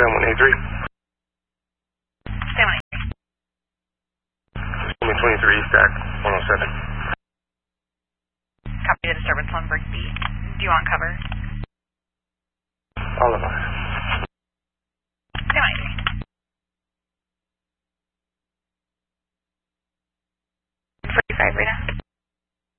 San 183. San 183. 23 stack 107. Copy the disturbance on Brick B. Do you want cover? All of us.